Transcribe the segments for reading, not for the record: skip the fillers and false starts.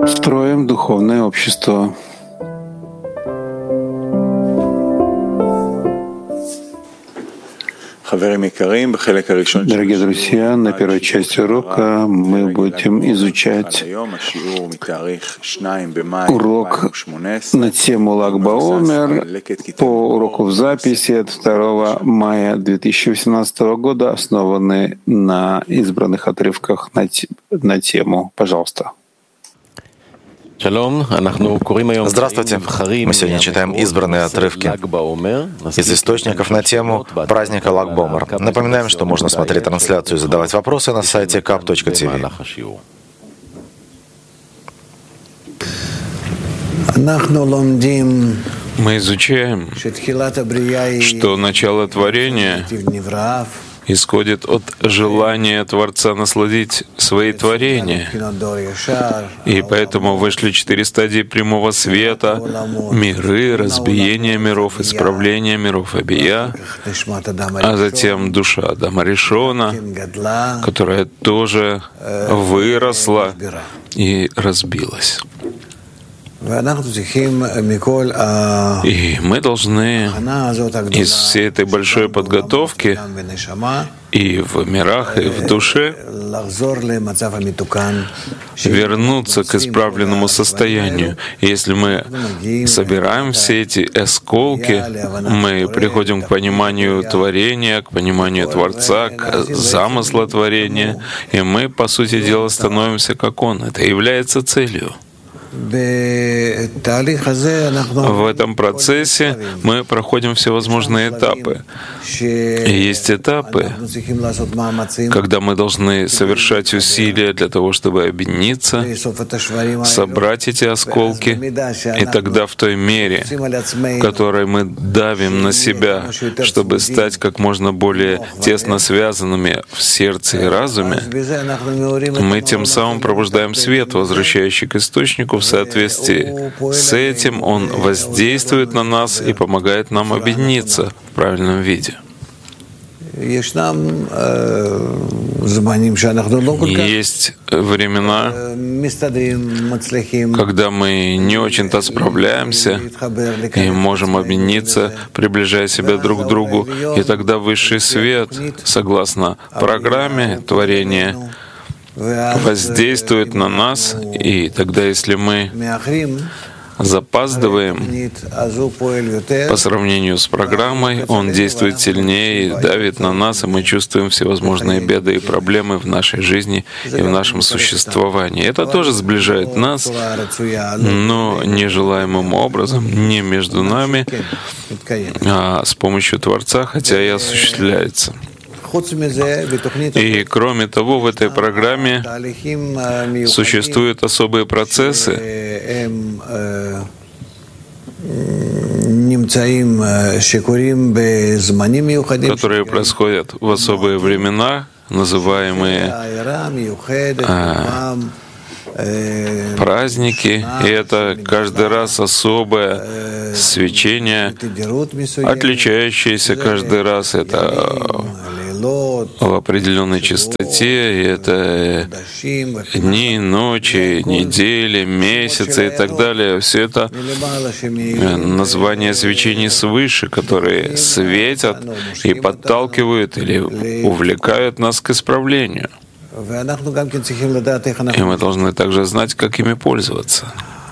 Строим духовное общество. Дорогие друзья, на первой части урока мы будем изучать урок на тему Лаг Баомер по уроку в записи от 2 мая 2018 года, основанный на избранных отрывках на тему. Пожалуйста. Здравствуйте. Мы сегодня читаем избранные отрывки из источников на тему праздника Лаг Баомер. Напоминаем, что можно смотреть трансляцию и задавать вопросы на сайте kap.tv. Мы изучаем, что начало творения исходит от желания Творца насладить свои творения. И поэтому вышли 4 стадии прямого света: миры, разбиение миров, исправление миров, Абия, а затем душа Адама Ришона, которая тоже выросла и разбилась. И мы должны из всей этой большой подготовки и в мирах, и в душе вернуться к исправленному состоянию. И если мы собираем все эти осколки, мы приходим к пониманию творения, к пониманию Творца, к замыслу творения, и мы, по сути дела, становимся как Он. Это является целью. В этом процессе мы проходим всевозможные этапы. И есть этапы, когда мы должны совершать усилия для того, чтобы объединиться, собрать эти осколки, и тогда в той мере, в которой мы давим на себя, чтобы стать как можно более тесно связанными в сердце и разуме, мы тем самым пробуждаем свет, возвращающий к источнику. В соответствии с этим он воздействует на нас и помогает нам объединиться в правильном виде. Есть времена, когда мы не очень-то справляемся и можем объединиться, приближая себя друг к другу, и тогда высший свет, согласно программе творения, воздействует на нас, и тогда, если мы запаздываем по сравнению с программой, он действует сильнее и давит на нас, и мы чувствуем всевозможные беды и проблемы в нашей жизни и в нашем существовании. Это тоже сближает нас, но нежелаемым образом, не между нами, а с помощью Творца, хотя и осуществляется. И кроме того, в этой программе существуют особые процессы, которые происходят в особые времена, называемые праздники, и это каждый раз особое свечение, отличающееся каждый раз. Это в определенной частоте, и это дни, ночи, недели, месяцы и так далее. Все это название свечений свыше, которые светят и подталкивают или увлекают нас к исправлению. И мы должны также знать, как ими пользоваться.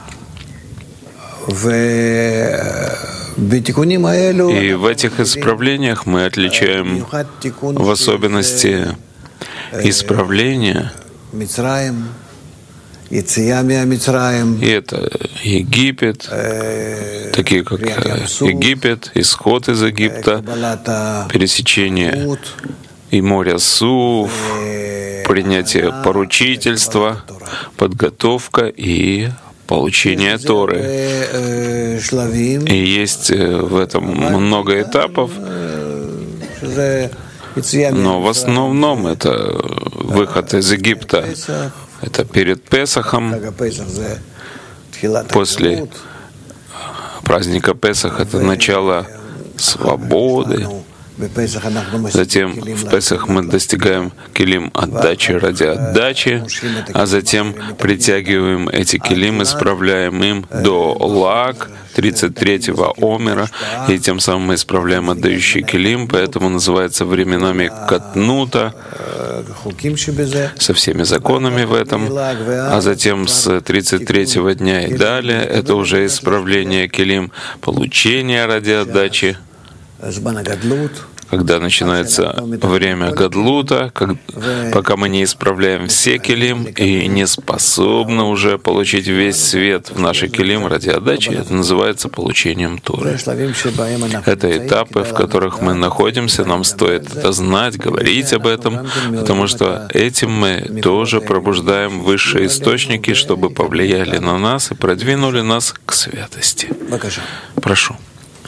И в этих исправлениях мы отличаем в особенности исправления. И это Египет, такие как Египет, исход из Египта, пересечение и моря Суф, принятие поручительства, подготовка и получение Торы. И есть в этом много этапов, но в основном это выход из Египта. Это перед Песахом, после праздника Песах — это начало свободы, Затем в Песах мы достигаем келим отдачи ради отдачи, а затем притягиваем эти келим, исправляем им до лаг 33-го омера, и тем самым мы исправляем отдающий келим, поэтому называется временами катнута, со всеми законами в этом, а затем с 33-го дня и далее это уже исправление келим, получение ради отдачи, когда начинается время гадлута, пока мы не исправляем все келим и не способны уже получить весь свет в наши келим ради отдачи, это называется получением Торы. Это этапы, в которых мы находимся, нам стоит это знать, говорить об этом, потому что этим мы тоже пробуждаем высшие источники, чтобы повлияли на нас и продвинули нас к святости. Прошу.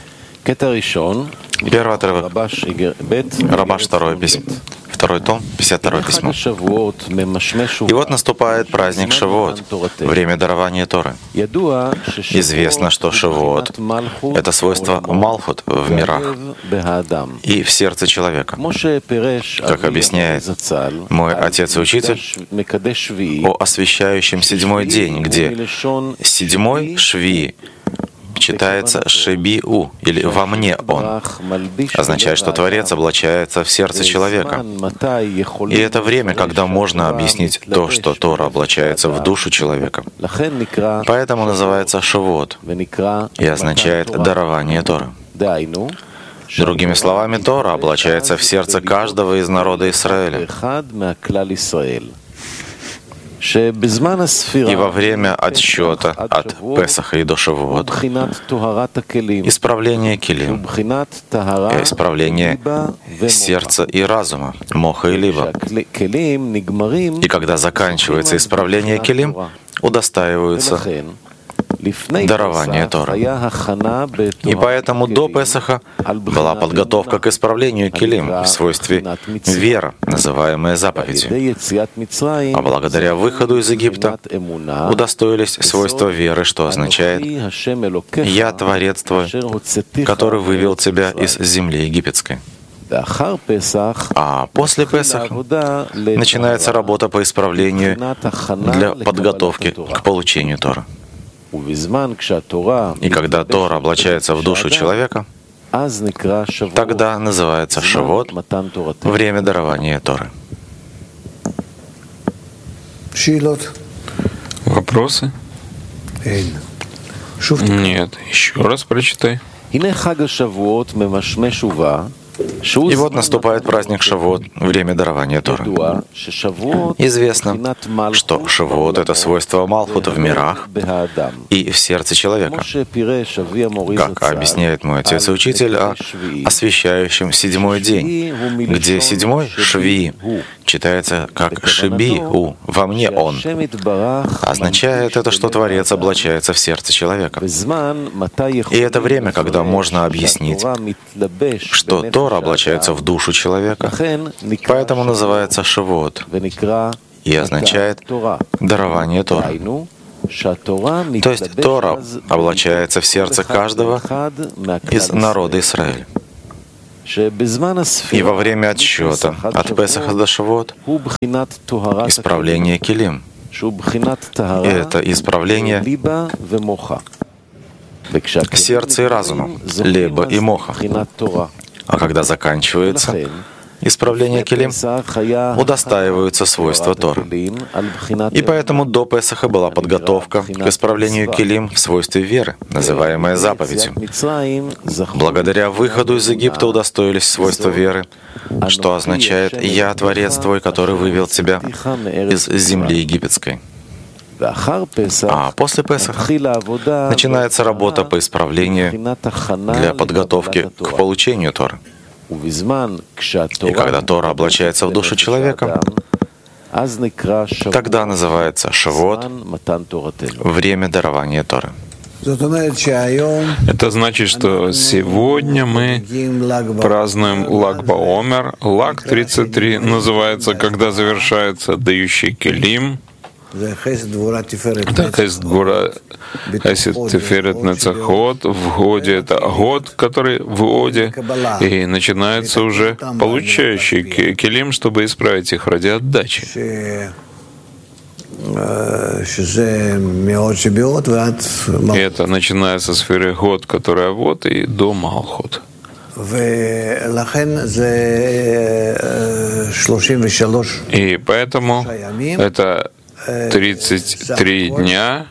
Первый отрывок. Рабаш, второй том, 52 письмо. И вот наступает праздник Шавуот, время дарования Торы. Известно, что Шавуот — это свойство Малхут в мирах и в сердце человека. Как объясняет мой отец и учитель о освящающем седьмой день, где седьмой шви читается «шеби-у» или «во мне он», означает, что Творец облачается в сердце человека. И это время, когда можно объяснить то, что Тора облачается в душу человека. Поэтому называется Шавуот и означает «дарование Торы». Другими словами, Тора облачается в сердце каждого из народа Израиля. И во время отсчета от Песаха и до Шавуот исправление келим, исправление сердца и разума, моха и либа. И когда заканчивается исправление келим, удостаиваются дарование Торы. И поэтому до Песаха была подготовка к исправлению келим в свойстве вера, называемая заповедью. А благодаря выходу из Египта удостоились свойства веры, что означает «Я Творец твой, который вывел тебя из земли египетской». А после Песаха начинается работа по исправлению для подготовки к получению Торы. И когда Тора облачается в душу человека, тогда называется Шавуот, время дарования Торы. Вопросы? Нет. Еще раз прочитай. И вот наступает праздник Шавуот, время дарования Торы. Известно, что Шавуот — это свойство Малхута в мирах и в сердце человека. Как объясняет мой отец и учитель о освящающем седьмой день, где седьмой шви читается как «шеби-у», «во мне он». Означает это, что Творец облачается в сердце человека. И это время, когда можно объяснить, что Тора облачается в душу человека, поэтому называется Шавуот и означает дарование Торы. То есть Тора облачается в сердце каждого из народа Израиля. И во время отсчета от Песаха до Шавуот исправление келим. И это исправление сердца и разума, леба и моха. А когда заканчивается исправление келим, удостаиваются свойства Торы. И поэтому до Песаха была подготовка к исправлению келим в свойстве веры, называемая заповедью. Благодаря выходу из Египта удостоились свойства веры, что означает «Я Творец твой, который вывел тебя из земли египетской». А после Песаха начинается работа по исправлению для подготовки к получению Торы. И когда Тора облачается в душу человека, тогда называется Шавуот, время дарования Торы. Это значит, что сегодня мы празднуем Лаг Баомер. Лаг 33 называется, когда завершается дающий келим. Так, Хесед Гвура Хесед Тиферет Нецахот, в Годе это год, который в Оде, и начинается уже получающий келим, чтобы исправить их ради отдачи. И это начиная со сферы Год, которая вот, и до Малхут. И поэтому это 33 дня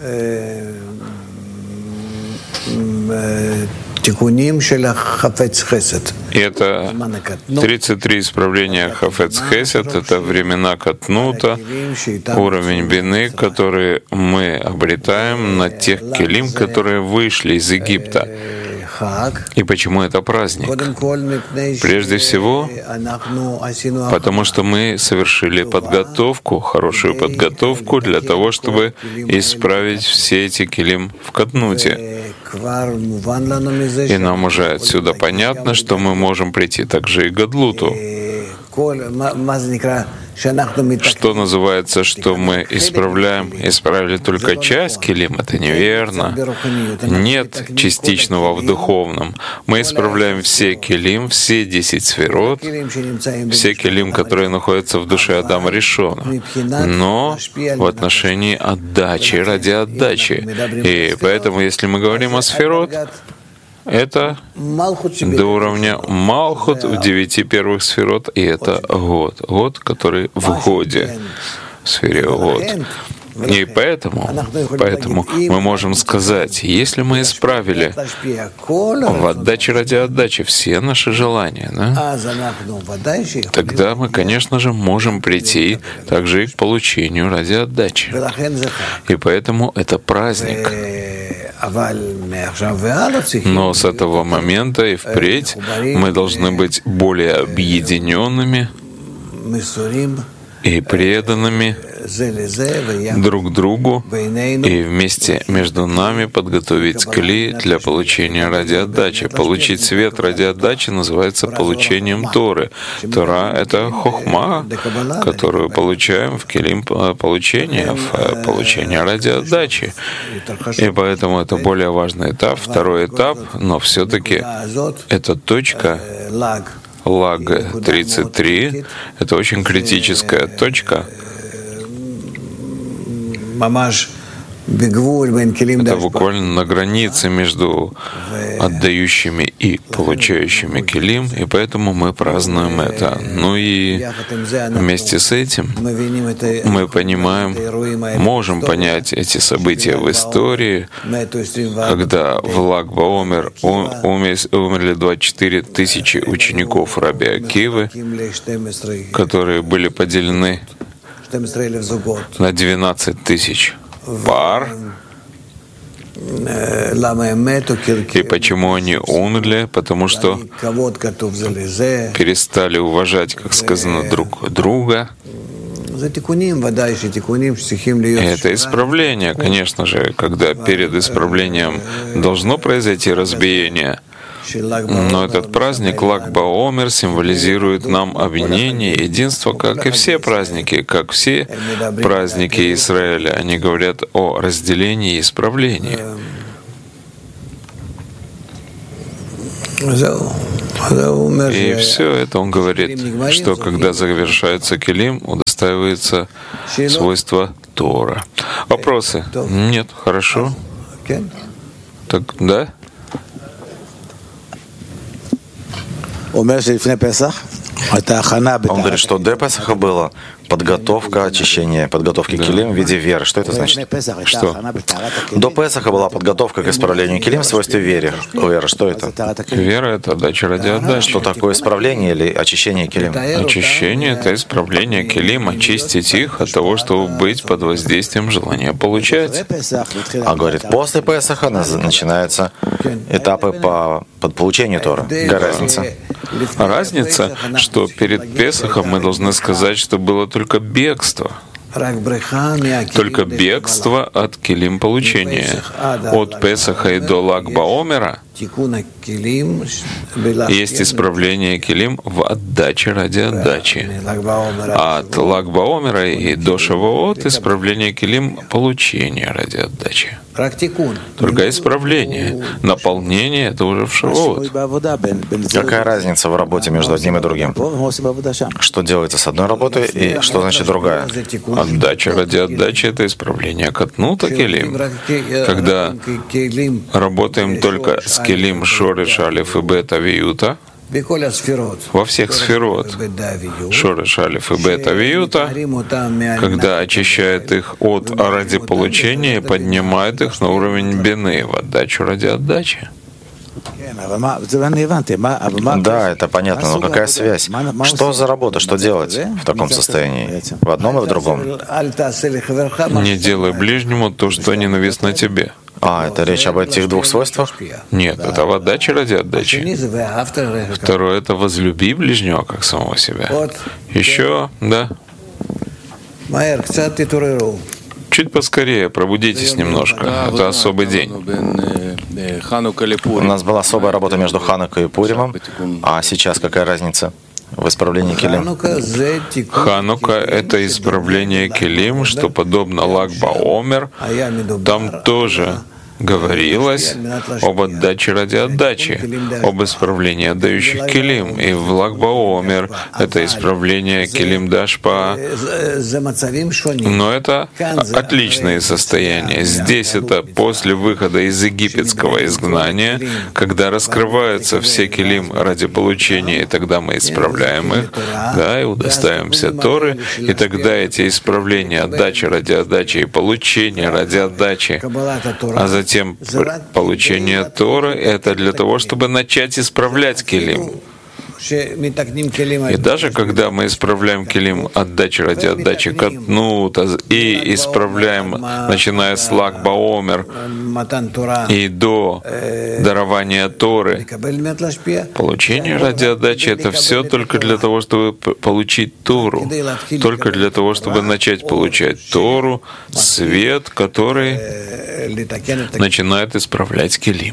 и это 33 исправления Хафец Хесед, это времена Катнута, уровень бины, который мы обретаем на тех келим, которые вышли из Египта. И почему это праздник? Прежде всего, потому что мы совершили подготовку, хорошую подготовку для того, чтобы исправить все эти келим в Катнуте. И нам уже отсюда понятно, что мы можем прийти также и к Гадлуту. Что называется, что мы исправили только часть келим, это неверно. Нет частичного в духовном. Мы исправляем все келим, все 10 сферот, все келим, которые находятся в душе Адама Ришона, но в отношении отдачи, ради отдачи. И поэтому, если мы говорим о сферот, это до уровня Малхут в 9 первых сферот, и это год, который в Годе, в сфере Год. И поэтому мы можем сказать, если мы исправили в отдаче ради отдачи все наши желания, да, тогда мы, конечно же, можем прийти также и к получению ради отдачи. И поэтому это праздник. Но с этого момента и впредь мы должны быть более объединенными и преданными друг другу, и вместе между нами подготовить кли для получения ради отдачи. Получить свет ради отдачи называется получением Торы. Тора — это хохма, которую получаем в келим получения, в получении ради отдачи. И поэтому это более важный этап, второй этап, но все-таки эта точка Лаг 33 — это очень критическая точка. Это буквально на границе между отдающими и получающими келим, и поэтому мы празднуем это. Ну и вместе с этим мы понимаем, можем понять эти события в истории, когда в Лаг Баомер умерли 24 тысячи учеников Раби Акивы, которые были поделены на 12 тысяч пар. И почему они умерли? Потому что перестали уважать, как сказано, друг друга. Это исправление, конечно же, когда перед исправлением должно произойти разбиение. Но этот праздник Лаг Баомер символизирует нам объединение, единство, как и все праздники, как все праздники Израиля. Они говорят о разделении и исправлении. И все это он говорит, что когда завершается келим, удостаивается свойства Тора. Вопросы? Нет, хорошо. Так, да? Он говорит, что до Песаха была подготовка, очищение, подготовки келим в виде веры. Что это значит? Что? До Песаха была подготовка к исправлению келим в свойстве веры. Вера, что это? Вера — это отдача ради отдачи. Что такое исправление или очищение келим? Очищение — это исправление келим, очистить их от того, чтобы быть под воздействием желания получать. А говорит, после Песаха начинаются этапы по получению Торы. Какая разница? Разница, что перед Песахом мы должны сказать, что было только бегство. Только бегство от келим получения. От Песаха и до Лаг Баомера Есть исправление келим в отдаче ради отдачи. А от Лаг Баомера и до Шавуот исправление келим — получение ради отдачи. Только исправление. Наполнение — это уже в Шавуот. Какая разница в работе между одним и другим? Что делается с одной работой и что значит другая? Отдача ради отдачи — это исправление катнута келим. Когда работаем только с келим шореш, алиф и бет, авиюта, во всех сферот, шореш, алиф и бет, авиюта, когда очищает их от ради получения и поднимает их на уровень бины в отдачу ради отдачи. Да, это понятно, но какая связь? Что за работа, что делать в таком состоянии? В одном и в другом? Не делай ближнему то, что ненавистно тебе. Это речь об этих двух свойствах? Нет, это в отдаче ради отдачи. Второе — это возлюби ближнего как самого себя. Еще, да. Чуть поскорее, пробудитесь немножко. Это особый день. У нас была особая работа между Ханукой и Пуримом, а сейчас какая разница в исправлении келим? Ханука — это исправление келим, что подобно Лаг Баомер. Там тоже говорилось об отдаче ради отдачи, об исправлении отдающих келим. И в Лаг Баомер это исправление келим дашпа. Но это отличные состояния. Здесь это после выхода из египетского изгнания, когда раскрываются все келим ради получения, и тогда мы исправляем их, да, и удостаиваемся Торы, и тогда эти исправления отдачи ради отдачи и получения ради отдачи, а затем получение Торы — это для того, чтобы начать исправлять келим. И даже когда мы исправляем келим отдачи ради отдачи катнут и исправляем, начиная с Лаг Баомер и до дарования Торы, получение ради отдачи — это все только для того, чтобы получить Тору, только для того, чтобы начать получать Тору, свет, который начинает исправлять келим.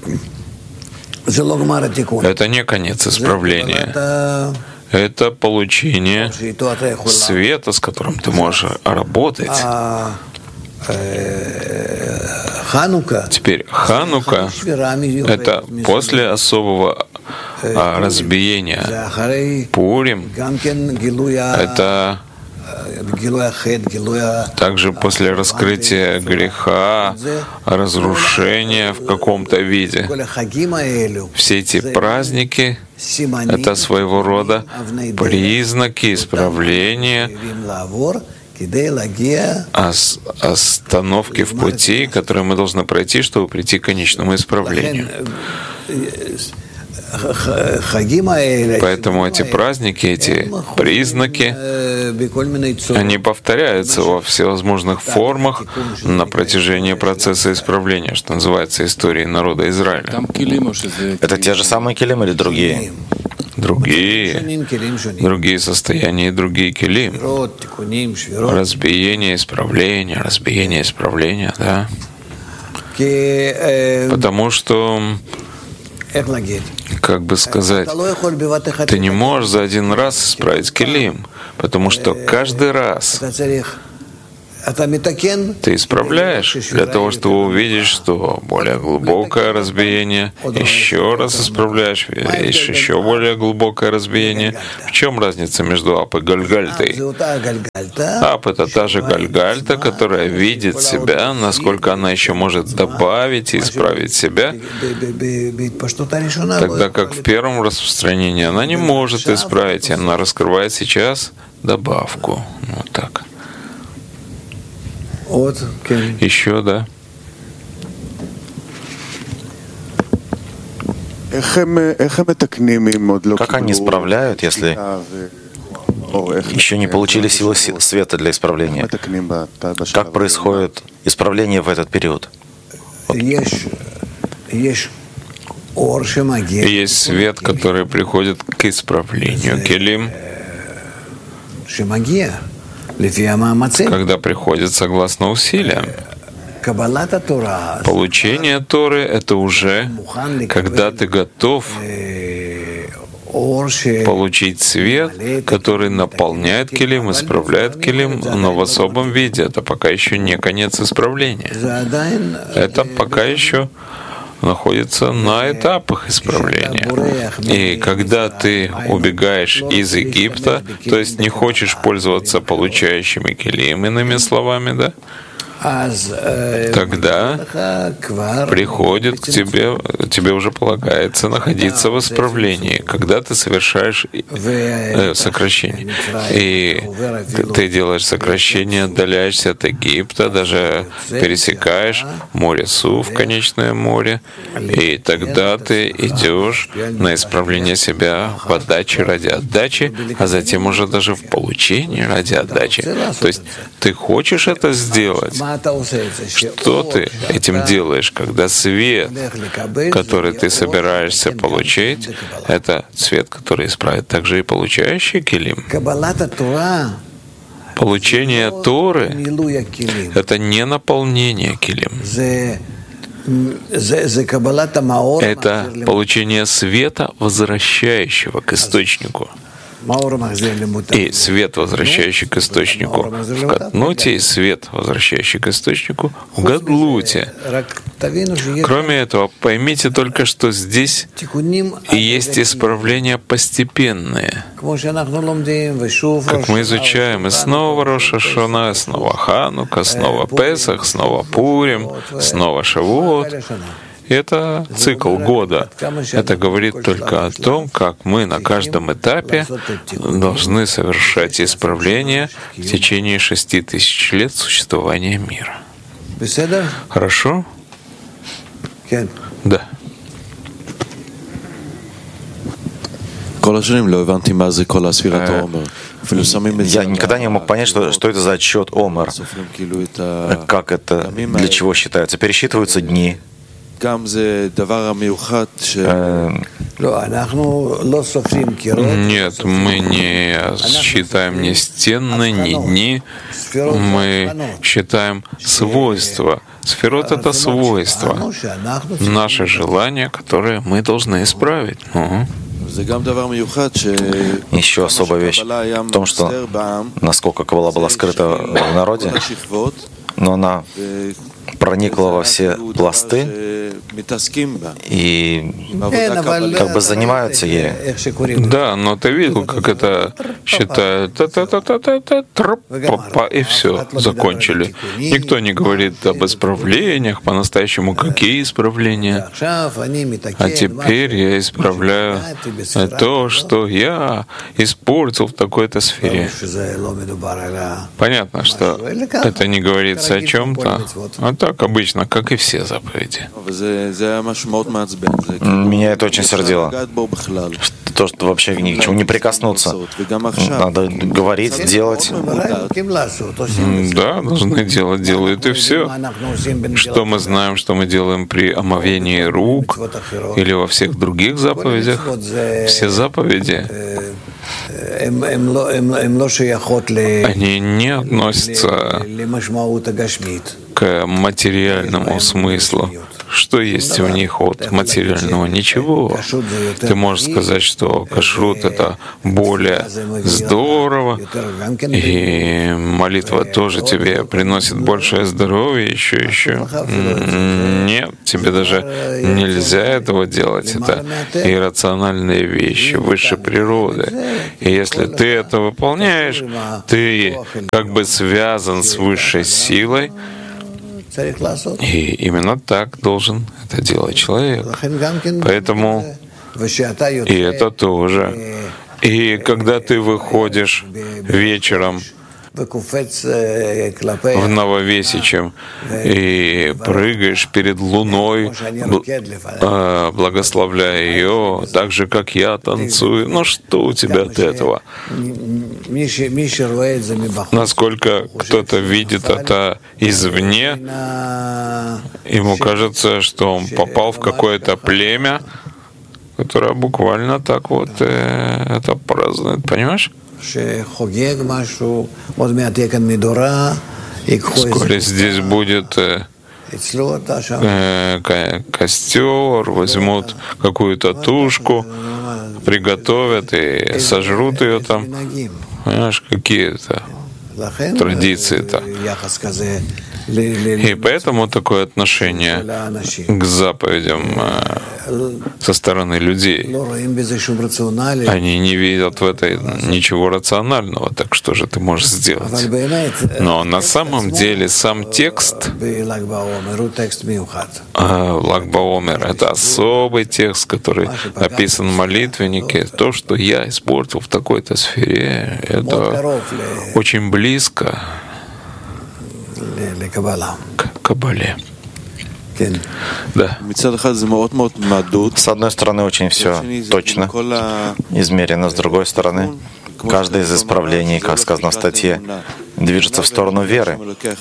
Это не конец исправления. Это получение света, с которым ты можешь работать. Теперь Ханука — это после особого разбиения. Пурим — это также после раскрытия греха, разрушения в каком-то виде. Все эти праздники — это своего рода признаки исправления, остановки в пути, которые мы должны пройти, чтобы прийти к конечному исправлению. Поэтому эти праздники, эти признаки, они повторяются во всевозможных формах на протяжении процесса исправления, что называется историей народа Израиля. Это те же самые келим или другие? Другие состояния и другие келим. Разбиение, исправление, да. Потому что, как бы сказать, ты не можешь за один раз исправить келим, потому что каждый раз ты исправляешь для того, чтобы увидеть, что более глубокое разбиение, еще раз исправляешь, видишь еще более глубокое разбиение. В чем разница между Ап и Гальгальтой? Ап — это та же Гальгальта, которая видит себя, насколько она еще может добавить и исправить себя, тогда как в первом распространении она не может исправить, и она раскрывает сейчас добавку. Вот так. Еще, да. Как они исправляют, если еще не получили силы света для исправления? Как происходит исправление в этот период? Есть свет, который приходит к исправлению келим, когда приходит согласно усилиям. Получение Торы — это уже когда ты готов получить свет, который наполняет килим, исправляет килим, но в особом виде. Это пока еще не конец исправления. Это пока еще находится на этапах исправления. И когда ты убегаешь из Египта, то есть не хочешь пользоваться получающими килим, иными словами, да, тогда приходит к тебе уже полагается находиться в исправлении, когда ты совершаешь сокращение. И ты делаешь сокращение, отдаляешься от Египта, даже пересекаешь море Суф, конечное море, и тогда ты идешь на исправление себя в отдаче ради отдачи, а затем уже даже в получении ради отдачи. То есть ты хочешь это сделать. Что ты этим делаешь, когда свет, который ты собираешься получить, это свет, который исправит также и получающий килим? Получение Торы — это не наполнение килим. Это получение света, возвращающего к источнику. И свет, возвращающий к источнику в Катнуте, и свет, возвращающий к источнику в Гадлуте. Кроме этого, поймите только, что здесь и есть исправления постепенные. Как мы изучаем и снова Рош ха-Шана, снова Ханука, снова Песах, снова Пурим, снова Шавуот. Это цикл года. Это говорит только о том, как мы на каждом этапе должны совершать исправления в течение 6000 лет существования мира. Хорошо? Да. Я никогда не мог понять, что это за отсчет Омер. Как это, для чего считается? Пересчитываются дни. Нет, мы не считаем ни стены, ни дни, мы считаем свойства. Сферот — это свойства, наши желания, которые мы должны исправить. Еще особая вещь в том, что насколько Каббала была скрыта в народе, но она проникла во все пласты и как бы занимаются ею. Да, но ты видел, как это считают, и все, закончили. Никто не говорит об исправлениях, по-настоящему какие исправления. А теперь я исправляю то, что я испортил в такой-то сфере. Понятно, что это не говорится о чем-то, а так обычно, как и все заповеди. Меня это очень сердило. То, что вообще ни к чему не прикоснуться. Надо говорить, делать. Да, должны делать, делают и все. Что мы знаем, что мы делаем при омовении рук или во всех других заповедях? Все заповеди, они не относятся к материальному смыслу. Что есть в них от материального? Ничего. Ты можешь сказать, что кашрут — это более здорово, и молитва тоже тебе приносит большее здоровье, еще. Нет, тебе даже нельзя этого делать. Это иррациональные вещи, выше природы. И если ты это выполняешь, ты как бы связан с высшей силой, и именно так должен это делать человек. Поэтому и это тоже. И когда ты выходишь вечером в Нововесичем и прыгаешь перед луной, благословляя ее, так же, как я танцую. Ну что у тебя от этого? Насколько кто-то видит это извне, ему кажется, что он попал в какое-то племя, которое буквально так вот это празднует. Понимаешь? Вскоре здесь будет костер, возьмут какую-то тушку, приготовят и сожрут ее там. Понимаешь, какие-то традиции-то. И поэтому такое отношение к заповедям со стороны людей. Они не видят в этой ничего рационального, так что же ты можешь сделать? Но на самом деле сам текст Лаг ба-Омер — это особый текст, который описан в молитвеннике. То, что я испортил в такой-то сфере, это очень близко к Кабале. Да. С одной стороны, очень все точно измерено, с другой стороны, каждое из исправлений, как сказано в статье, движется в сторону веры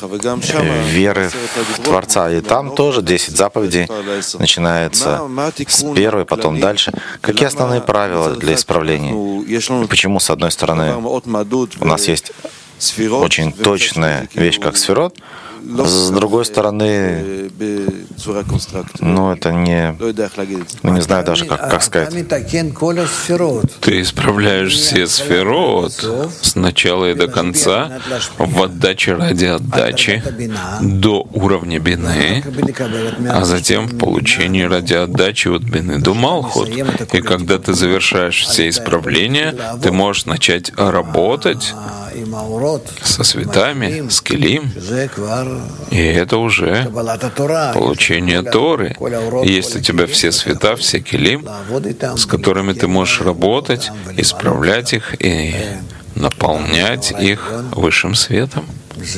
в Творца. И там тоже 10 заповедей начинается с первой, потом дальше. Какие основные правила для исправления? И почему, с одной стороны, у нас есть очень точная вещь, как сферот, с другой стороны, это не знаю даже, как сказать. Ты исправляешь все сферот с начала и до конца в отдаче ради отдачи до уровня бины, а затем в получении ради отдачи от бины до Малхут. И когда ты завершаешь все исправления, ты можешь начать работать со светами, с Келим, и это уже получение Торы. И есть у тебя все света, все Келим, с которыми ты можешь работать, исправлять их и наполнять их высшим светом.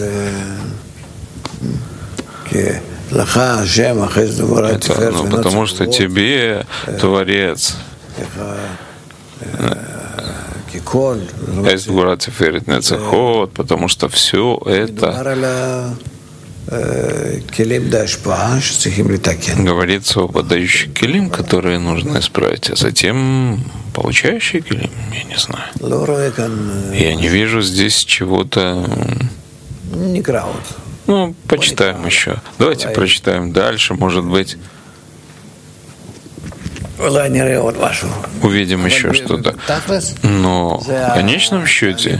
Это, потому что тебе Творец потому что все это говорится об отдающих келим, которые нужно исправить, а затем получающие келим, я не знаю. Я не вижу здесь чего-то. Почитаем еще. Давайте прочитаем дальше, может быть. Увидим еще что-то. Но в конечном счете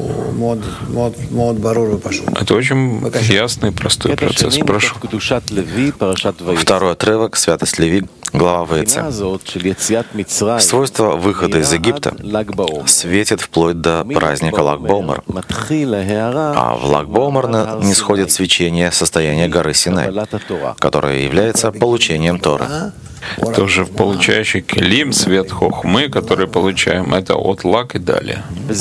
это очень ясный, простой процесс. Прошу. Второй отрывок, святость Леви, глава Ваице. Свойство выхода из Египта светит вплоть до праздника Лаг ба-Омер. А в Лаг ба-Омер нисходит свечение состояния горы Синай, которое является получением Торы. Тоже получающий келим, свет хохмы, который получаем, это от Лаг и далее.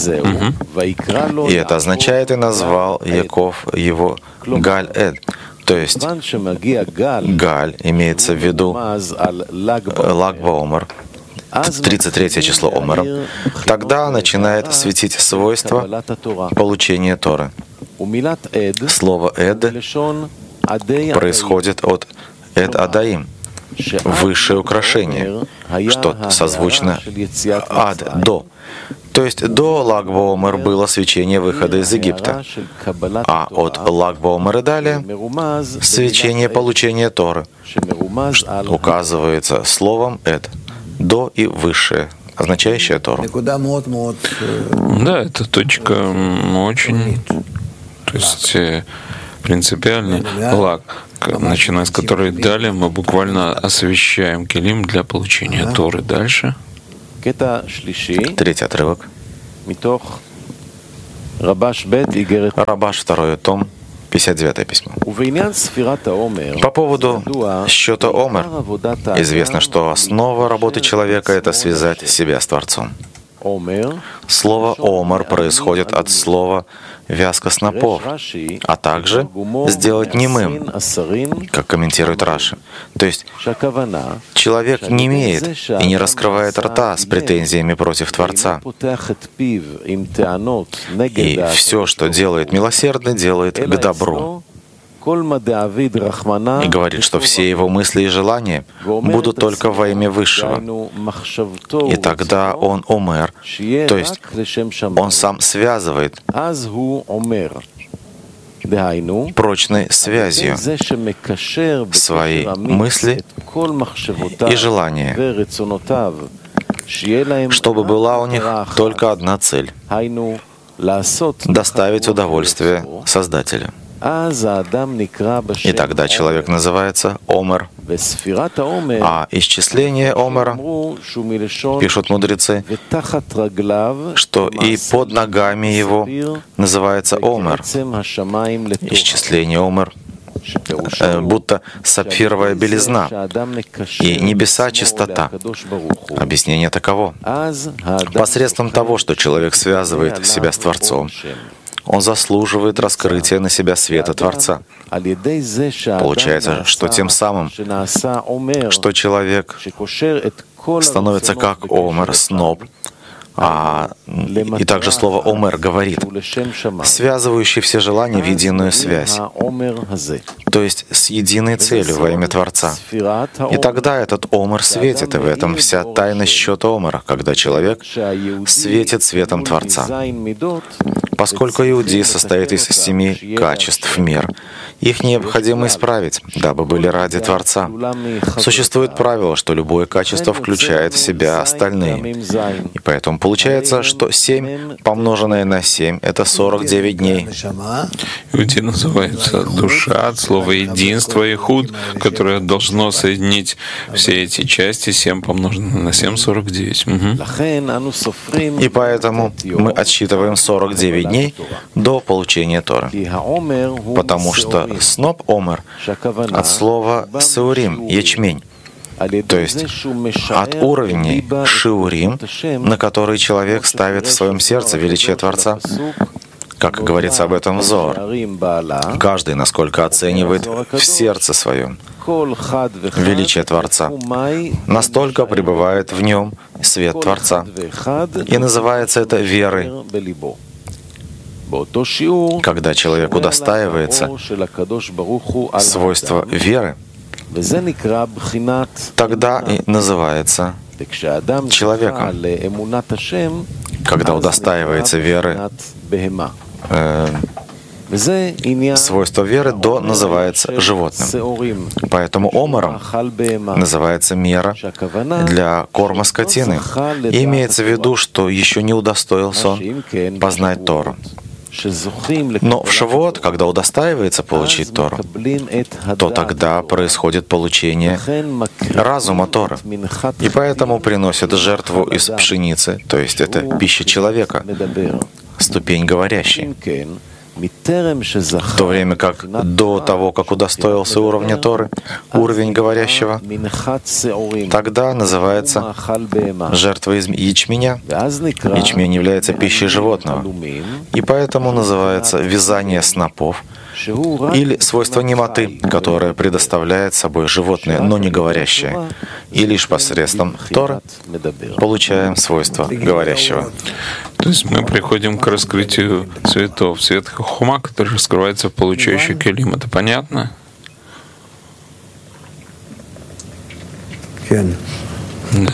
И это означает, и назвал Яков его Галь-Эд. То есть Галь имеется в виду Лаг ба-Омер, 33 число Омера. Тогда начинает светить свойство получения Торы. Слово «эд» происходит от «эд-адаим», высшее украшение, что созвучно ад, до. То есть до Лаг ба-Омер было свечение выхода из Египта, а от Лаг ба-Омер и далее свечение получения Торы, указывается словом «эд», до и высшее, означающее Тору. Да, это точка очень, то есть принципиальный Лаг, начиная с которой далее мы буквально освещаем келим для получения Торы. Дальше. Третий отрывок. Рабаш, второй том, 59 письмо. По поводу счета Омер известно, что основа работы человека — это связать себя с Творцом. Слово «омер» происходит от слова «вязка снопов», а также «сделать немым», как комментирует Раши. То есть человек не имеет и не раскрывает рта с претензиями против Творца. И все, что делает милосердный, делает к добру. И говорит, что все его мысли и желания будут только во имя Высшего. И тогда он омер, то есть он сам связывает. прочной связью своей мысли и желания, чтобы была у них только одна цель — доставить удовольствие Создателю. И тогда человек называется Омер. А исчисление Омера, пишут мудрецы, что и под ногами его называется Омер. Исчисление Омер, будто сапфировая белизна и небеса чистота. Объяснение таково. Посредством того, что человек связывает себя с Творцом, он заслуживает раскрытия на себя света Творца. Получается, что тем самым, что человек становится как Омер, сноб, и также слово «омер» говорит, связывающий все желания в единую связь, то есть с единой целью во имя Творца. И тогда этот омер светит, и в этом вся тайна счета омера, когда человек светит светом Творца. Поскольку иудей состоит из 7 качеств мер, их необходимо исправить, дабы были ради Творца. Существует правило, что любое качество включает в себя остальные. И поэтому получается, что 7 помноженное на 7 — это 49 дней. Иудей называется душа от слова единство и худ, которое должно соединить все эти части. 7 помноженное на 7 — 49. И поэтому мы отсчитываем 49 дней до получения Торы. Потому что сноп омер от слова сеурим — ячмень. То есть от уровней шиурим, на которые человек ставит в своем сердце величие Творца. Как говорится об этом в Зоар, каждый, насколько оценивает в сердце своем величие Творца, настолько пребывает в нем свет Творца. И называется это верой. Когда человек удостаивается свойства веры, тогда и называется человеком. Когда удостаивается веры, свойство веры до называется животным. Поэтому омером называется мера для корма скотины. И имеется в виду, что еще не удостоился он познать Тору. Но в Шавуот, когда удостаивается получить Тору, то тогда происходит получение разума Торы. И поэтому приносят жертву из пшеницы, то есть это пища человека, ступень говорящей. В то время как до того, как удостоился уровня Торы, уровень говорящего, тогда называется жертва из ячменя. Ячмень является пищей животного. И поэтому называется вязание снопов или свойство немоты, которое предоставляет собой животное, но не говорящее. И лишь посредством Торы получаем свойство говорящего. То есть мы приходим к раскрытию цветов, цвет хохма, который раскрывается в получающий келим. Это понятно? Да.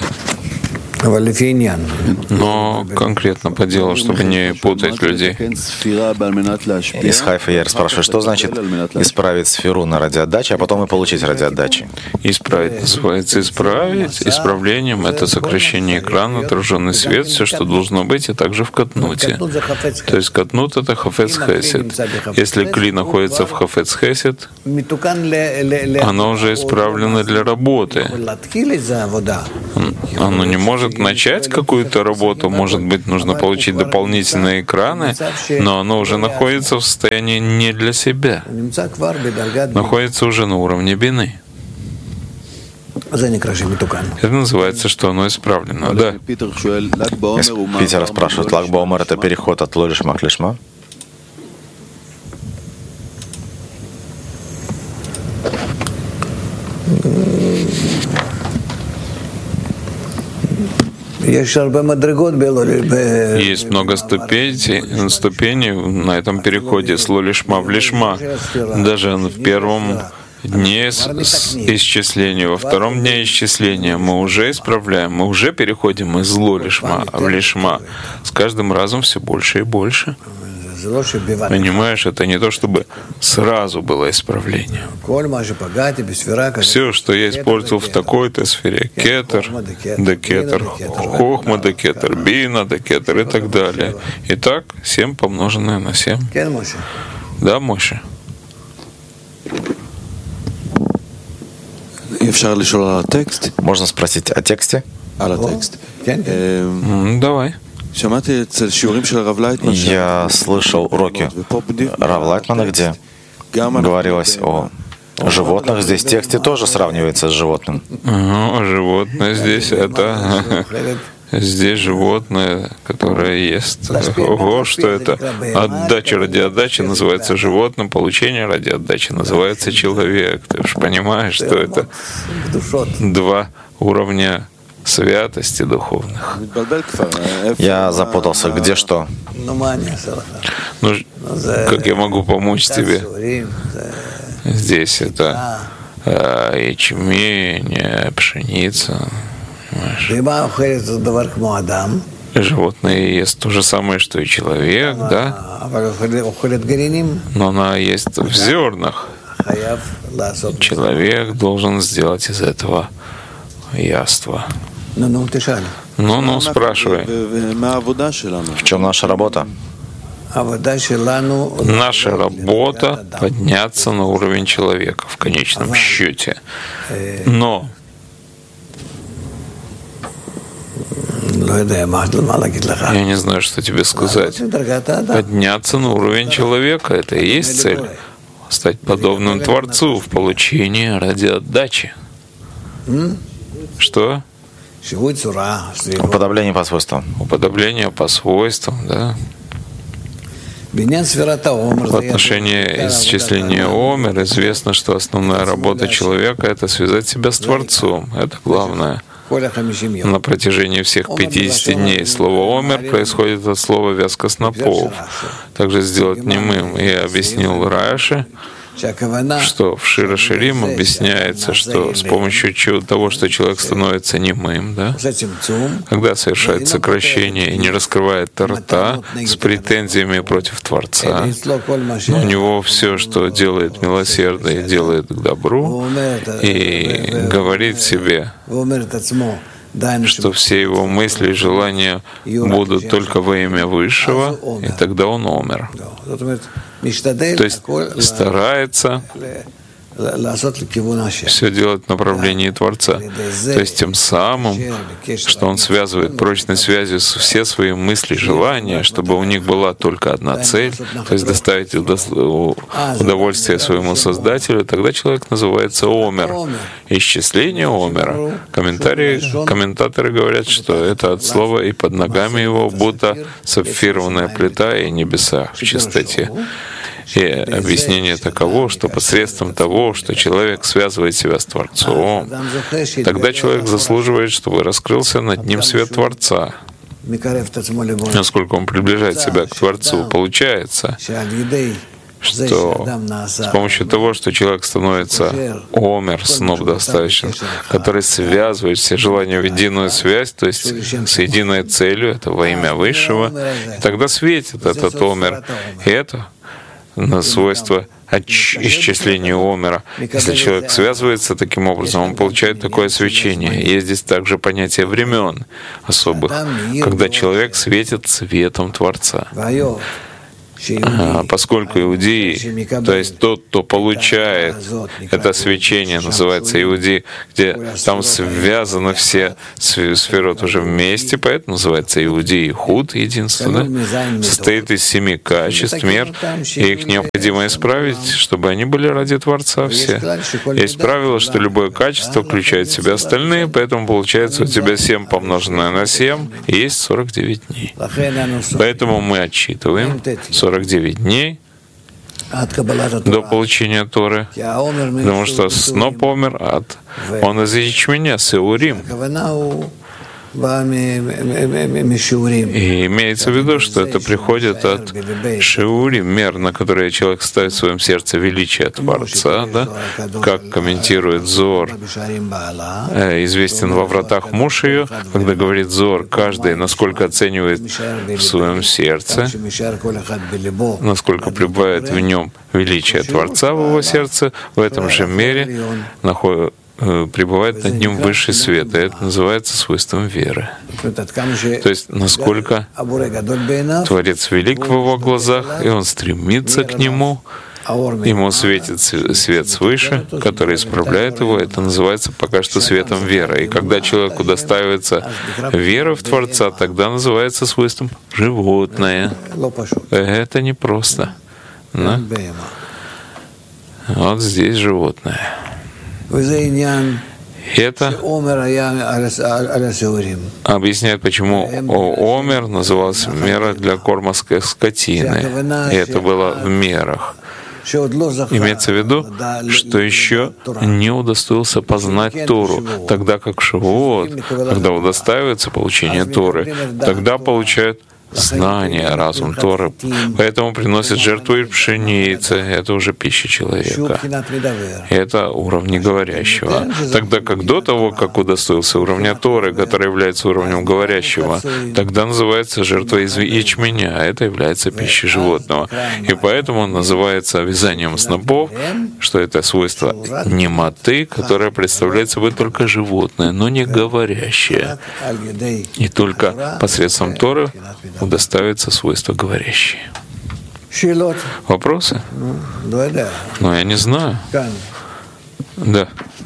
Но конкретно по делу, чтобы не путать людей. Из Хайфа я спрашиваю, что значит исправить сферу на ради отдачи, а потом и получить ради отдачи? Исправить называется исправить. Исправлением — это сокращение экрана, отраженный свет, все, что должно быть, и также в катнуте. То есть катнут — это хафец хесед. Если кли находится в хафец хесед, оно уже исправлено для работы. Оно не может начать какую-то работу, может быть, нужно получить дополнительные экраны, но оно уже находится в состоянии не для себя, находится уже на уровне бины. Это называется, что оно исправлено. Да. Из Питера спрашивают, Лаг Баомер — это переход от ло-лишма к лишма? Есть много ступеней на этом переходе с ло-лишма в лишма. Даже в первом дне исчисления, во втором дне исчисления мы уже исправляем, мы уже переходим из ло-лишма в лишма. С каждым разом все больше и больше. Понимаешь, это не то, чтобы сразу было исправление. Все, что я использовал в такой-то сфере, кетер, декетер, хохма, декетер, бина, декетер и так далее. Итак, 7 помноженное на 7. Да, Моше? Можно спросить о тексте? Давай. Я слышал уроки Рава Лайтмана, где говорилось о животных. Здесь в тексте тоже сравнивается с животным. Животное здесь это... Здесь животное, которое ест. Ого, что это? Отдача ради отдачи называется животным, получение ради отдачи называется человек. Ты уж понимаешь, что это 2 уровня святости духовных. Я запутался, где что? Ну, как я могу помочь тебе? Здесь это ячмень, пшеница. Животное ест то же самое, что и человек, да? Но она ест в зернах. Человек должен сделать из этого яство. Ну, спрашивай. В чем наша работа? Наша работа — подняться на уровень человека в конечном счете. Но я не знаю, что тебе сказать. Подняться на уровень человека — это и есть цель. Стать подобным Творцу в получении ради отдачи. Что? Уподобление по свойствам. Уподобление по свойствам, да. В отношении исчисления Омер известно, что основная работа человека — это связать себя с Творцом. Это главное. На протяжении всех 50 дней слово «омер» происходит от слова «вязка снопов». Также сделать немым. Я объяснил Раши, что в Шира Ширим объясняется, что с помощью того, что человек становится немым, да, когда совершает сокращение и не раскрывает рта с претензиями против Творца, но у него все, что делает милосердие, делает к добру и говорит себе, что все его мысли и желания будут только во имя Высшего, и тогда он умер. То есть старается все делать в направлении Творца. То есть тем самым, что он связывает прочной связью все свои мысли, желания, чтобы у них была только одна цель, то есть доставить удовольствие своему Создателю, тогда человек называется Омер. Исчисление Омера. Комментаторы говорят, что это от слова «и под ногами его будто сапфированная плита и небеса в чистоте». И объяснение таково, что посредством того, что человек связывает себя с Творцом, тогда человек заслуживает, чтобы раскрылся над ним свет Творца. Насколько он приближает себя к Творцу, получается, что с помощью того, что человек становится омер, сноп достаточно, который связывает все желания в единую связь, то есть с единой целью, это во имя Высшего, и тогда светит этот омер. И это на свойство исчисления Омера. Если человек связывается таким образом, он получает такое свечение. Есть здесь также понятие времен особых, когда человек светит светом Творца. Поскольку иудеи, то есть тот, кто получает это свечение, называется иудей, где там связаны все сферот уже вместе, поэтому называется иудей Худ, единство, да? Состоит из 7 качеств, мер, и их необходимо исправить, чтобы они были ради Творца все. Есть правило, что любое качество включает в себя остальные, поэтому получается у тебя 7 помноженное на 7, и есть 49 дней. Поэтому мы отсчитываем 49 дней до получения Торы, потому что сноп умер он из ячменя, сеурим. И имеется в виду, что это приходит от шиури, мер, на которые человек ставит в своем сердце величие Творца, да? Как комментирует Зор, известен во вратах муж ее, когда говорит Зор, каждый, насколько оценивает в своем сердце, насколько пребывает в нем величие Творца в его сердце, в этом же мере пребывает над ним высший свет, и это называется свойством веры. То есть, насколько Творец велик в его глазах, и он стремится к нему, ему светит свет свыше, который исправляет его, это называется пока что светом веры. И когда человек удостаивается веры в Творца, тогда называется свойством животное. Это непросто. Да? Вот здесь животное. Это объясняет, почему Омер назывался мера для корма скотины. И это было в мерах. Имеется в виду, что еще не удостоился познать Тору, тогда как Шавуот, когда удостаивается получения Торы, тогда получают знание, разум Торы. Поэтому приносят жертву и пшеницы. Это уже пища человека. Это уровни говорящего. Тогда как до того, как удостоился уровня Торы, который является уровнем говорящего, тогда называется жертва из ячменя. Это является пищей животного. И поэтому он называется вязанием снопов, что это свойство немоты, которое представляет собой только животное, но не говорящее. И только посредством Торы удоставится свойства говорящие. Вопросы? Ну, я не знаю. Да.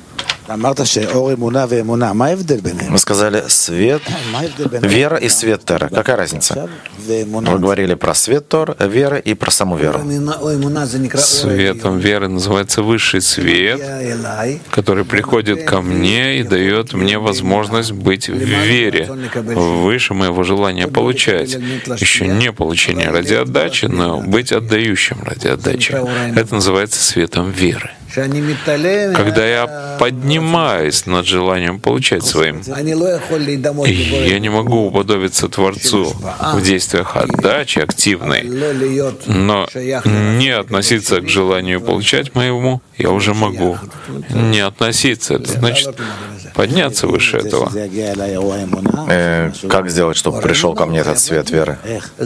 Вы сказали свет, вера и свет Тора. Какая разница? Вы говорили про свет Тор, веры и про саму веру. Светом веры называется высший свет, который приходит ко мне и дает мне возможность быть в вере, выше моего желания получать. Еще не получение ради отдачи, но быть отдающим ради отдачи. Это называется светом веры. Когда я поднимаюсь над желанием получать своим, я не могу уподобиться Творцу в действиях отдачи активной, но не относиться к желанию получать моему я уже могу. Не относиться — это значит подняться выше этого. Как сделать, чтобы пришел ко мне этот свет веры?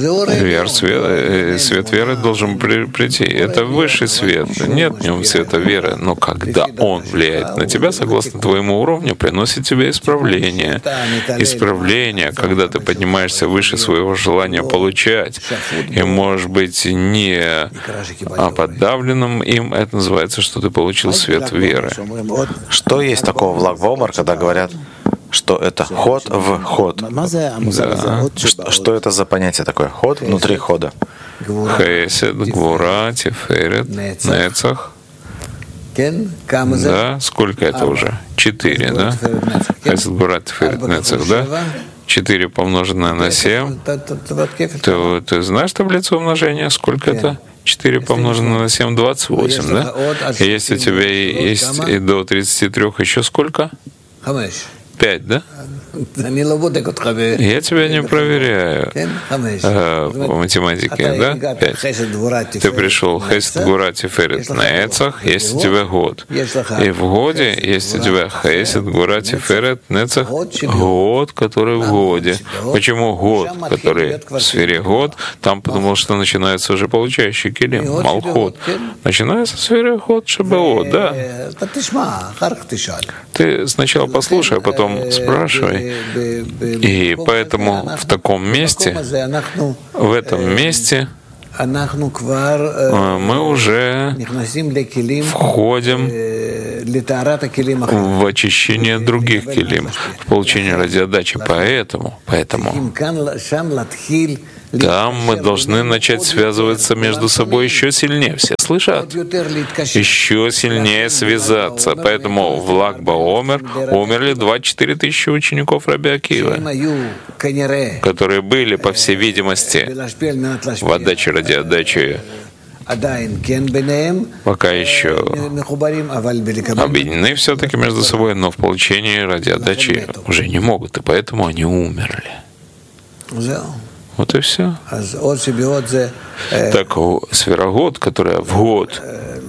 Свет веры должен прийти. Это высший свет. Нет в нем света веры, но когда он влияет на тебя, согласно твоему уровню, приносит тебе исправление. Исправление, когда ты поднимаешься выше своего желания получать, и, может быть, не подавленным им, это называется, что ты получил свет веры. Что есть такого в Лаг Баомер, когда говорят, что это ход в ход? Да. Что это за понятие такое? Ход внутри хода. Хесед, Гвура, Тиферет, Нецах. Да, сколько это уже? 4, да? Хесед, Гвура, Тиферет, Нецах, да? 4 помноженное на 7. Ты знаешь таблицу умножения? Сколько это? 4 помноженное на 7, 28, да? И если у тебя есть и до 33 еще сколько? 5, да? Я тебя не проверяю в математике, да? 5. Ты пришел Хесед, Гвура, Тиферет, Нецах, есть у тебя год. И в годе есть у тебя Хесед, Гвура, Тиферет, Нецах, год, который в годе. Почему год, который в сфере год? Там потому что начинается уже получающий килим, Малхут. Начинается в сфере год, Шабаот, да? Ты сначала послушай, а потом спрашивай. И поэтому в таком месте, в этом месте мы уже входим в очищение других килим, в получение ради отдачи. Поэтому там мы должны начать связываться между собой еще сильнее. Все слышат? Еще сильнее связаться. Поэтому в Лаг Баомер умерли 24 тысячи учеников Раби Акивы, которые были, по всей видимости, в отдаче ради отдачи пока еще объединены все-таки между собой, но в получении ради отдачи уже не могут, и поэтому они умерли. Вот и все. Так сферагод, которая в год,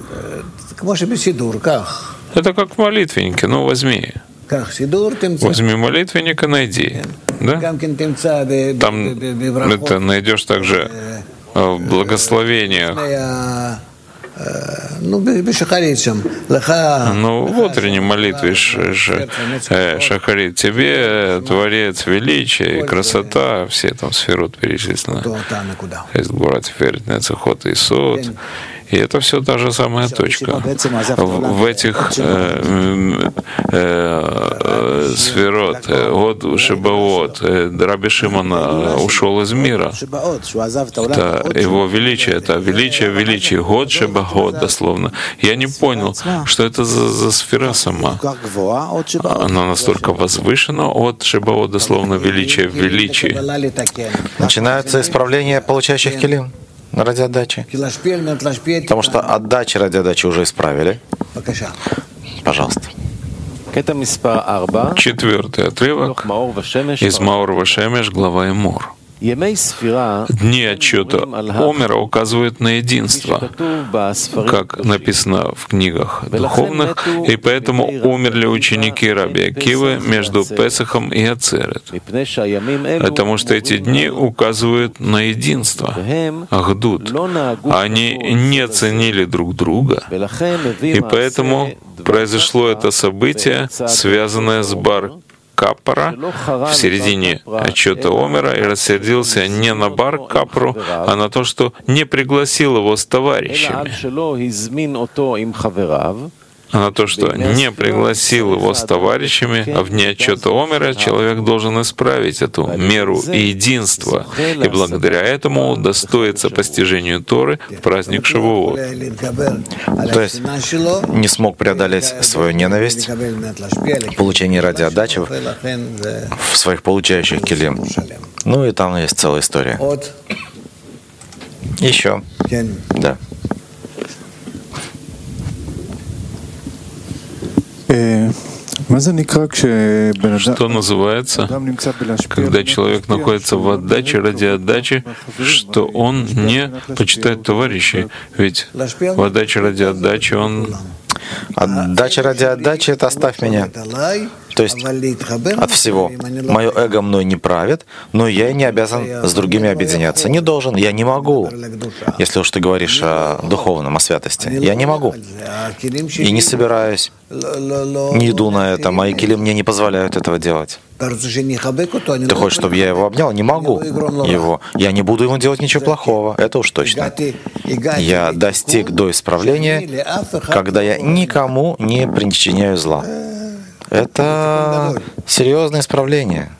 это как в молитвеннике. Ну, возьми молитвенник и найди. Да? Там это найдешь также в благословениях. Ну, в утренней молитве Шахарит, тебе Творец величия и красота, все там сферот перечислены. Есть город Тиферет, Нецехот и Сот. И это все та же самая точка. В этих сферот, год Шебаот, Раби Шимон ушел из мира. Это его величие, это величие, год Шебаот, дословно. Я не понял, что это за сфера сама. Она настолько возвышена от Шебаот, дословно, величие в величии. Начинаются исправления получающих келим ради отдачи. Потому что отдачи ради отдачи уже исправили. Пожалуйста. 4-й отрывок из Маор Вашемеш, глава Эмор. Дни отчета Омера указывают на единство, как написано в книгах духовных, и поэтому умерли ученики Раби Акивы между Песахом и Ацерет, потому что эти дни указывают на единство, ахдут. Они не ценили друг друга, и поэтому произошло это событие, связанное с Бар Каппара в середине отчета Омера, и рассердился не на Бар Капру, а на то, что не пригласил его с товарищами. А то, что не пригласил его с товарищами, а в дни отчета Омера человек должен исправить эту меру единства, и благодаря этому удостоится постижению Торы в праздник Шавуот. То есть не смог преодолеть свою ненависть в получении ради отдачи в своих получающих келим. Ну и там есть целая история. Еще. Да. Что называется, когда человек находится в отдаче ради отдачи, что он не почитает товарищей? Ведь в отдаче ради отдачи он... Отдача ради отдачи — это «оставь меня». То есть от всего. Мое эго мной не правит, но я и не обязан с другими объединяться. Не должен, я не могу. Если уж ты говоришь о духовном, о святости, я не могу. И не собираюсь, не иду на это. Мои келим мне не позволяют этого делать. Ты хочешь, чтобы я его обнял? Не могу его. Я не буду ему делать ничего плохого. Это уж точно. Я достиг до исправления, когда я никому не причиняю зла. Это серьезное исправление.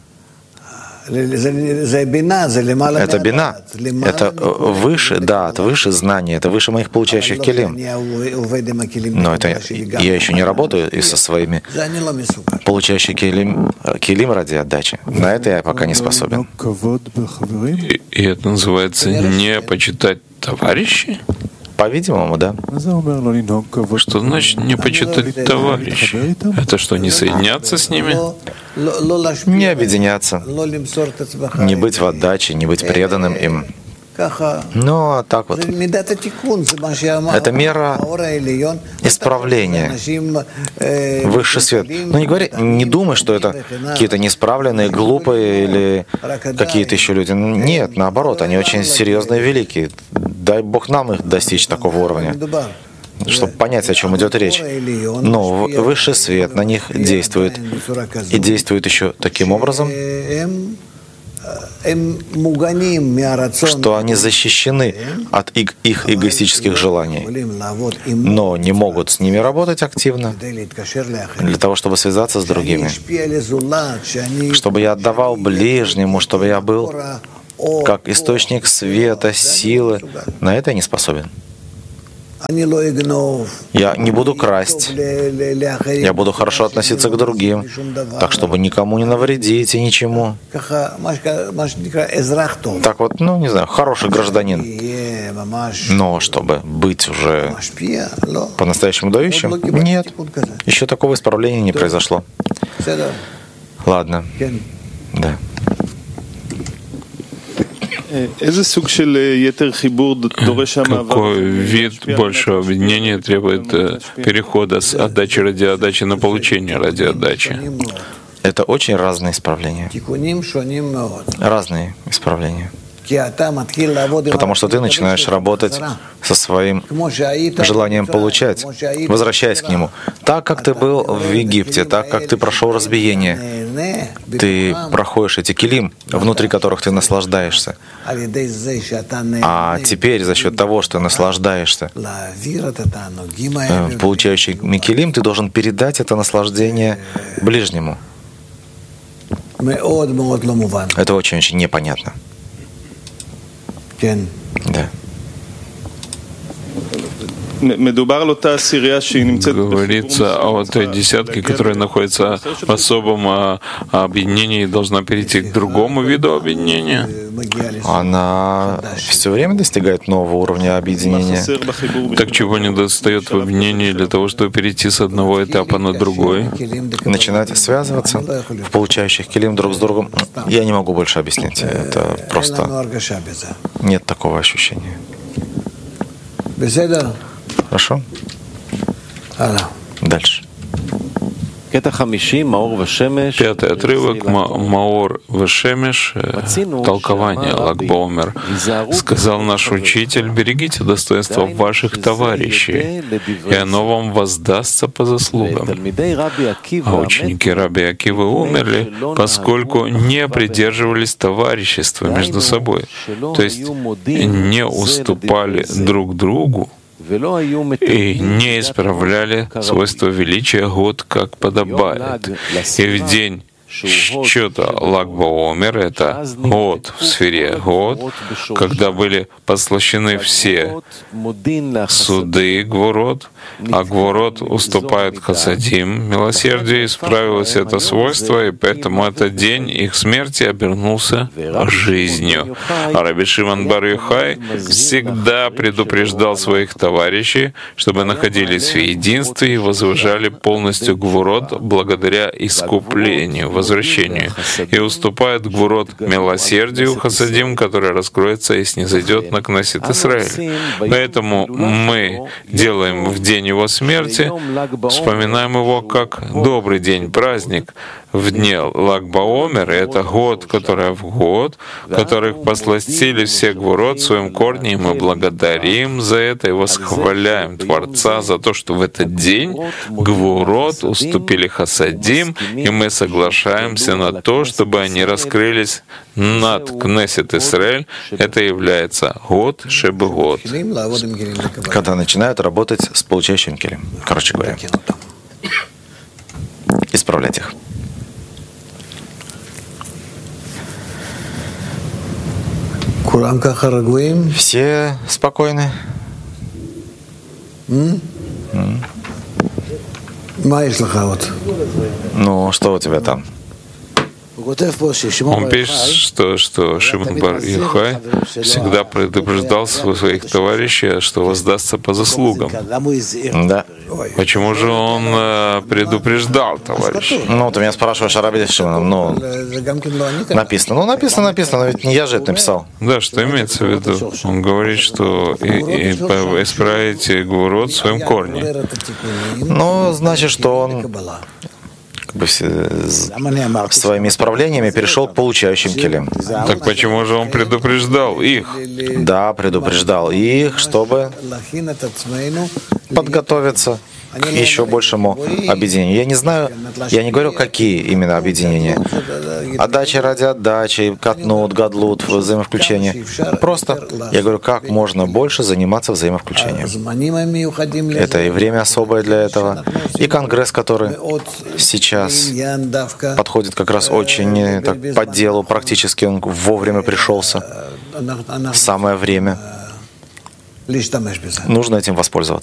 Это бина. Это выше дат, выше знания, это выше моих получающих келим. Но это я еще не работаю и со своими получающими келим ради отдачи. На это я пока не способен. И это называется не почитать товарищей? По-видимому, да. Что значит не почитать товарищей? Это что, не соединяться с ними? Не объединяться, не быть в отдаче, не быть преданным им. Ну, так вот. Это мера исправления, высший свет. Ну, не думай, что это какие-то неисправленные, глупые или какие-то еще люди. Нет, наоборот, они очень серьезные и великие. Дай Бог нам их достичь такого уровня, чтобы понять, о чем идет речь. Но высший свет на них действует, и действует еще таким образом, что они защищены от их эгоистических желаний, но не могут с ними работать активно для того, чтобы связаться с другими, чтобы я отдавал ближнему, чтобы я был как источник света, силы. На это я не способен. Я не буду красть. Я буду хорошо относиться к другим, так, чтобы никому не навредить и ничему. Так вот, ну, не знаю, хороший гражданин. Но чтобы быть уже по-настоящему дающим, нет. Еще такого исправления не произошло. Ладно. Да. Какой вид большего объединения требует перехода с отдачи ради отдачи на получение ради отдачи? Это очень разные исправления. Разные исправления. Потому что ты начинаешь работать со своим желанием получать, возвращаясь к нему. Так, как ты был в Египте, так, как ты прошел разбиение, ты проходишь эти килим, внутри которых ты наслаждаешься. А теперь за счет того, что наслаждаешься, получающий килим, ты должен передать это наслаждение ближнему. Это очень-очень непонятно. Да. Говорится о той десятке, которая находится в особом объединении и должна перейти к другому виду объединения. Она все время достигает нового уровня объединения. Так чего не достает в объединении для того, чтобы перейти с одного этапа на другой? Начинать связываться в получающих килим друг с другом. Я не могу больше объяснить. Это просто нет такого ощущения. Хорошо? Дальше. Пятый отрывок, Маор Вешемеш, толкование Лаг Баомер. Сказал наш учитель: берегите достоинства ваших товарищей, и оно вам воздастся по заслугам. А ученики Раби Акивы умерли, поскольку не придерживались товарищества между собой, то есть не уступали друг другу и не исправляли свойства величия год, как подобает. И в день счета Лаг Баомер, это год в сфере год, когда были послащены все суды Гворот, а Гворот уступает Хасадим, милосердие, исправилось это свойство, и поэтому этот день их смерти обернулся жизнью. А Раби Шимон бар Йохай всегда предупреждал своих товарищей, чтобы находились в единстве и возвышали полностью Гворот благодаря искуплению, возвращению, и уступает Гвурот милосердию Хасадим, который раскроется и снизойдет на Кнессет Исраэль. Поэтому мы делаем в день его смерти, вспоминаем его как добрый день, праздник. В дне Лаг Баомер, это год, который в год, которых посластили все Гвурот в своем корне, и мы благодарим за это и восхваляем Творца за то, что в этот день Гвурот уступили Хасадим, и мы соглашаемся на то, чтобы они раскрылись над Кнессет Исраэль. Это является год Шебы-год. Когда начинают работать с получающим келем, короче говоря, исправлять их. Все спокойны? Ну, что у тебя там? Он пишет, что Шимон бар Йохай всегда предупреждал своих товарищей, что воздастся по заслугам. Да. Почему же он предупреждал товарищей? Ну, ты меня спрашиваешь о Раби Шимоне. Ну, написано. Ну, написано, но ведь не я же это написал. Да, что имеется в виду? Он говорит, что и исправите Гвурот в своем корне. Ну, значит, что он как бы своими исправлениями перешел к получающим келем. Так почему же он предупреждал их? Да, предупреждал их, чтобы подготовиться к еще большему объединению. Я не знаю, я не говорю, какие именно объединения. Отдача ради отдачи, катнут, гадлут, взаимовключение. Просто я говорю, как можно больше заниматься взаимовключением. Это и время особое для этого, и конгресс, который сейчас подходит как раз очень так, по делу, практически он вовремя пришелся. Самое время. нужно этим воспользоваться.